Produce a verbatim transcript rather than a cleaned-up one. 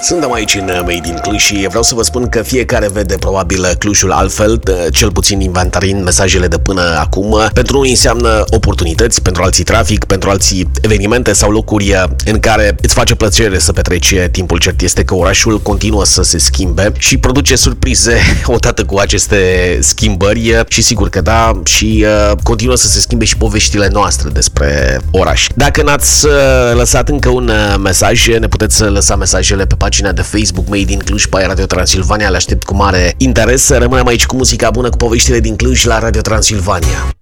Suntem aici în Made in Cluj și vreau să vă spun că fiecare vede probabil Clujul altfel, cel puțin inventariind mesajele de până acum. Pentru unii înseamnă oportunități, pentru alții trafic, pentru alții evenimente sau locuri în care îți face plăcere să petreci timpul. Cert este că orașul continuă să se schimbe și produce surprize odată cu aceste schimbări și sigur că da, și uh, continuă să se schimbe și poveștile noastre despre oraș. Dacă n-ați uh, lăsat încă un uh, mesaj, ne puteți lăsa mesajele pe pagina de Facebook Made in Cluj pe Radio Transilvania, le aștept cu mare interes. Rămânem aici cu muzica bună, cu poveștile din Cluj la Radio Transilvania.